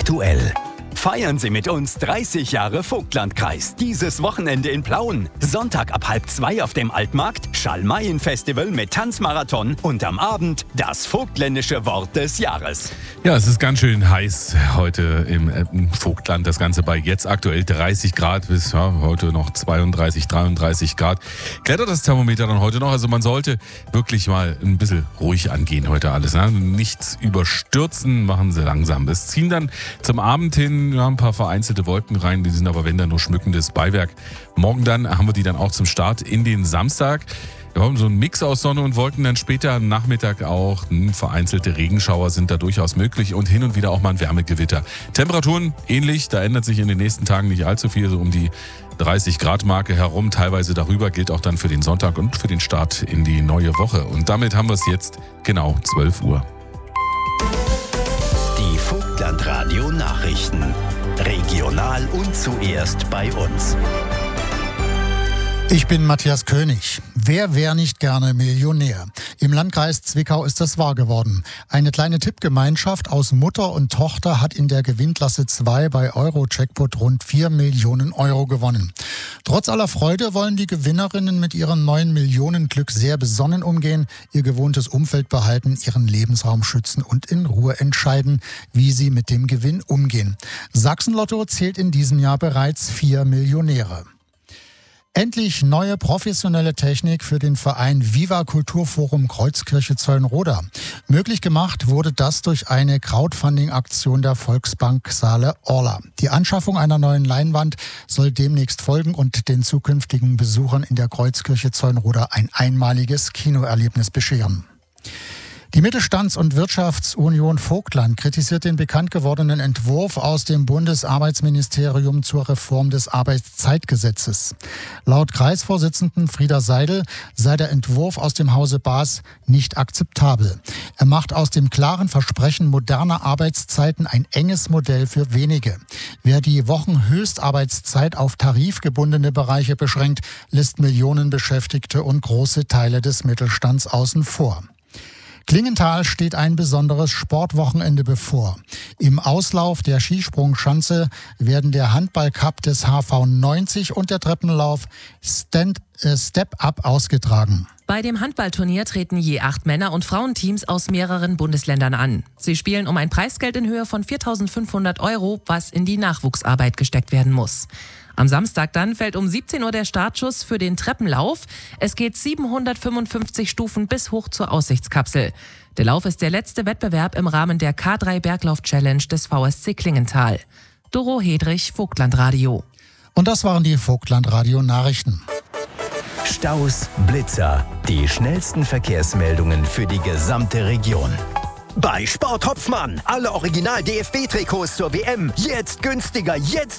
aktuell. Feiern Sie mit uns 30 Jahre Vogtlandkreis. Dieses Wochenende in Plauen. Sonntag ab 1:30 auf dem Altmarkt, Schalmeien-Festival mit Tanzmarathon und am Abend das vogtländische Wort des Jahres. Ja, es ist ganz schön heiß heute im Vogtland. Das Ganze bei jetzt aktuell 30 Grad bis heute noch 32, 33 Grad. Klettert das Thermometer dann heute noch. Also man sollte wirklich mal ein bisschen ruhig angehen heute alles. Ne? Nichts überstürzen, machen Sie langsam. Es ziehen dann zum Abend hin ein paar vereinzelte Wolken rein. Die sind aber wenn dann nur schmückendes Beiwerk. Morgen dann haben wir die dann auch zum Start in den Samstag. Wir haben so einen Mix aus Sonne und Wolken, dann später am Nachmittag auch vereinzelte Regenschauer sind da durchaus möglich und hin und wieder auch mal ein Wärmegewitter. Temperaturen ähnlich, da ändert sich in den nächsten Tagen nicht allzu viel, so um die 30 Grad Marke herum, teilweise darüber, gilt auch dann für den Sonntag und für den Start in die neue Woche. Und damit haben wir es jetzt genau 12 Uhr. Die Vogtlandradio Nachrichten. Regional und zuerst bei uns. Ich bin Matthias König. Wer wäre nicht gerne Millionär? Im Landkreis Zwickau ist das wahr geworden. Eine kleine Tippgemeinschaft aus Mutter und Tochter hat in der Gewinnklasse 2 bei Euro-Jackpot rund 4 Millionen Euro gewonnen. Trotz aller Freude wollen die Gewinnerinnen mit ihrem 9 Millionen Glück sehr besonnen umgehen, ihr gewohntes Umfeld behalten, ihren Lebensraum schützen und in Ruhe entscheiden, wie sie mit dem Gewinn umgehen. Sachsen-Lotto zählt in diesem Jahr bereits 4 Millionäre. Endlich neue professionelle Technik für den Verein Viva Kulturforum Kreuzkirche Zeulenroda. Möglich gemacht wurde das durch eine Crowdfunding-Aktion der Volksbank Saale Orla. Die Anschaffung einer neuen Leinwand soll demnächst folgen und den zukünftigen Besuchern in der Kreuzkirche Zeulenroda ein einmaliges Kinoerlebnis bescheren. Die Mittelstands- und Wirtschaftsunion Vogtland kritisiert den bekannt gewordenen Entwurf aus dem Bundesarbeitsministerium zur Reform des Arbeitszeitgesetzes. Laut Kreisvorsitzenden Frieda Seidel sei der Entwurf aus dem Hause Baas nicht akzeptabel. Er macht aus dem klaren Versprechen moderner Arbeitszeiten ein enges Modell für wenige. Wer die Wochenhöchstarbeitszeit auf tarifgebundene Bereiche beschränkt, lässt Millionen Beschäftigte und große Teile des Mittelstands außen vor. Klingenthal steht ein besonderes Sportwochenende bevor. Im Auslauf der Skisprungschanze werden der Handball-Cup des HV 90 und der Treppenlauf Step Up ausgetragen. Bei dem Handballturnier treten je 8 Männer- und Frauenteams aus mehreren Bundesländern an. Sie spielen um ein Preisgeld in Höhe von 4.500 Euro, was in die Nachwuchsarbeit gesteckt werden muss. Am Samstag dann fällt um 17 Uhr der Startschuss für den Treppenlauf. Es geht 755 Stufen bis hoch zur Aussichtskapsel. Der Lauf ist der letzte Wettbewerb im Rahmen der K3 Berglauf Challenge des VSC Klingenthal. Doro Hedrich, Vogtlandradio. Und das waren die Vogtlandradio Nachrichten. Staus, Blitzer, die schnellsten Verkehrsmeldungen für die gesamte Region. Bei Sport Hopfmann. Alle Original-DFB-Trikots zur WM. Jetzt günstiger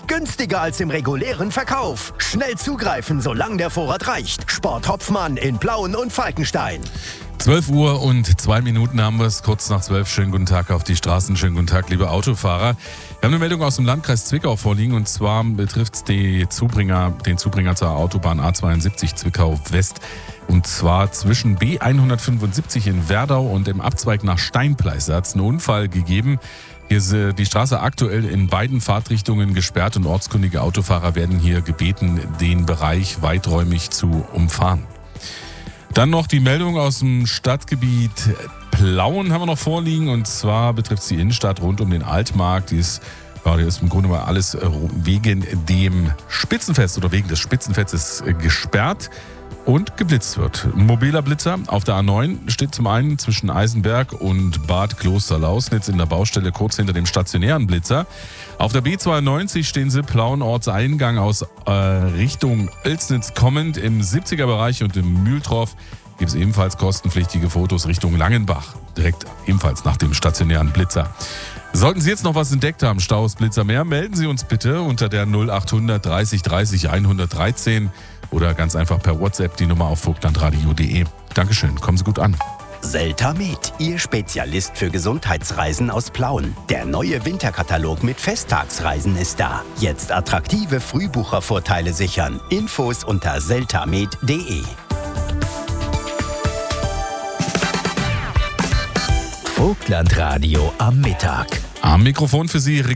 als im regulären Verkauf. Schnell zugreifen, solange der Vorrat reicht. Sport Hopfmann in Plauen und Falkenstein. 12 Uhr und 2 Minuten haben wir es, kurz nach 12. Schönen guten Tag auf die Straßen, schönen guten Tag, liebe Autofahrer. Wir haben eine Meldung aus dem Landkreis Zwickau vorliegen und zwar betrifft es den Zubringer zur Autobahn A72 Zwickau West. Und zwar zwischen B175 in Werdau und im Abzweig nach Steinpleis. Da hat es einen Unfall gegeben. Hier ist die Straße aktuell in beiden Fahrtrichtungen gesperrt und ortskundige Autofahrer werden hier gebeten, den Bereich weiträumig zu umfahren. Dann noch die Meldung aus dem Stadtgebiet Plauen haben wir noch vorliegen und zwar betrifft es die Innenstadt rund um den Altmarkt. Die ist im Grunde mal alles wegen dem Spitzenfest oder wegen des Spitzenfestes gesperrt und geblitzt wird. Ein mobiler Blitzer auf der A9 steht zum einen zwischen Eisenberg und Bad Klosterlausnitz in der Baustelle kurz hinter dem stationären Blitzer. Auf der B92 stehen sie Plauen Ortseingang aus Richtung Oelsnitz kommend im 70er-Bereich und im Mühltorf gibt es ebenfalls kostenpflichtige Fotos Richtung Langenbach, direkt ebenfalls nach dem stationären Blitzer. Sollten Sie jetzt noch was entdeckt haben, Staus, Blitzer mehr, melden Sie uns bitte unter der 0800 30 30 113 oder ganz einfach per WhatsApp die Nummer auf vogtlandradio.de. Dankeschön, kommen Sie gut an. Seltamed, Ihr Spezialist für Gesundheitsreisen aus Plauen. Der neue Winterkatalog mit Festtagsreisen ist da. Jetzt attraktive Frühbuchervorteile sichern. Infos unter seltamed.de. Vogtlandradio am Mittag. Am Mikrofon für Sie